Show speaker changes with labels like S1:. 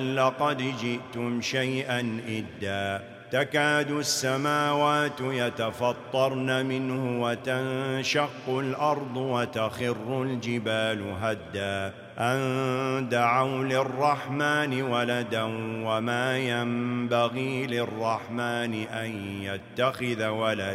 S1: لقد جئتم شيئا إدا تكاد السماوات يتفطرن منه وتنشق الأرض وتخر الجبال هدا أن دعوا للرحمن ولدا وما ينبغي للرحمن أن يتخذ ولدا